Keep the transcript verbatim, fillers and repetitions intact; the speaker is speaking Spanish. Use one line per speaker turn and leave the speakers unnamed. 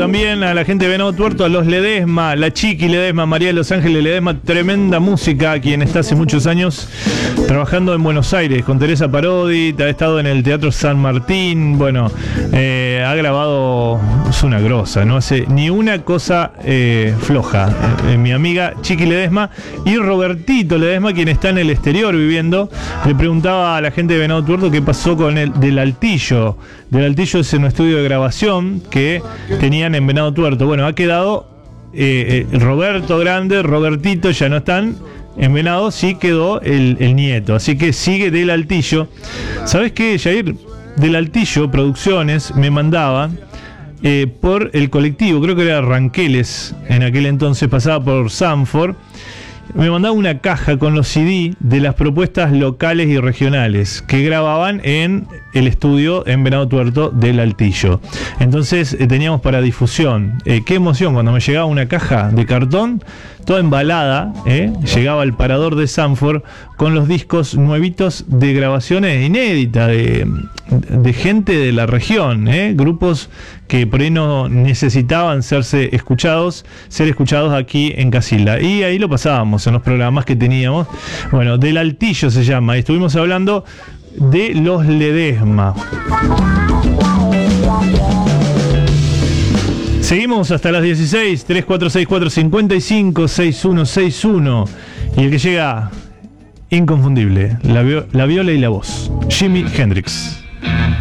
también a la gente de Venado Tuerto, a los Ledesma, la Chiqui Ledesma, María de Los Ángeles Ledesma, tremenda música, quien está hace muchos años trabajando en Buenos Aires con Teresa Parodi, ha estado en el Teatro San Martín, bueno, eh, ha grabado, es una grosa, no hace ni una cosa eh, floja. Eh, mi amiga Chiqui Ledesma y Robertito Ledesma, quien está en el exterior viviendo, le preguntaba a la gente de Venado Tuerto qué pasó con el del Altillo. Del Altillo es un estudio de grabación que tenían en Venado Tuerto. Bueno, ha quedado eh, eh, Roberto Grande, Robertito ya no están. En Venado sí quedó el, el nieto, así que sigue Del Altillo. ¿Sabes qué, Jair? Del Altillo Producciones me mandaba eh, por el colectivo, creo que era Ranqueles, en aquel entonces pasaba por Sanford, me mandaba una caja con los C D de las propuestas locales y regionales que grababan en el estudio en Venado Tuerto del Altillo. Entonces eh, teníamos para difusión. Eh, qué emoción cuando me llegaba una caja de cartón toda embalada, ¿eh? Llegaba al parador de Sanford con los discos nuevitos de grabaciones inéditas de, de gente de la región, ¿eh? Grupos que por ahí no necesitaban serse escuchados, ser escuchados aquí en Casilda. Y ahí lo pasábamos en los programas que teníamos. Bueno, Del Altillo se llama. Y estuvimos hablando de los Ledesma. Seguimos hasta las dieciséis, tres cuatro seis cuatro cinco cinco seis uno seis uno. Y el que llega, inconfundible, la, la viola y la voz, Jimi Hendrix.